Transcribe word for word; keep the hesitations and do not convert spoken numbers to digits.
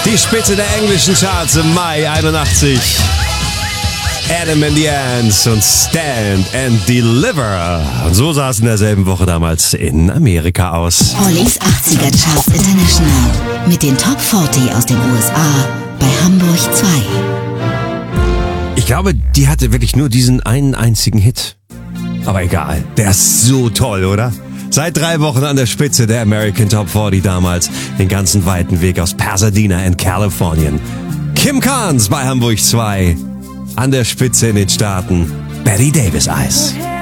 Die Spitze der englischen Charts im Mai einundachtzig. Adam and the Ants und Stand and Deliver. Und so sah es in derselben Woche damals in Amerika aus. Ollis achtziger Charts International mit den Top vierzig aus den U S A bei Hamburg zwei. Ich glaube, die hatte wirklich nur diesen einen einzigen Hit. Aber egal, der ist so toll, oder? Seit drei Wochen an der Spitze der American Top vierzig damals. Den ganzen weiten Weg aus Pasadena in Kalifornien. Kim Carnes bei Hamburg zwei. An der Spitze in den Staaten. Betty Davis Eyes.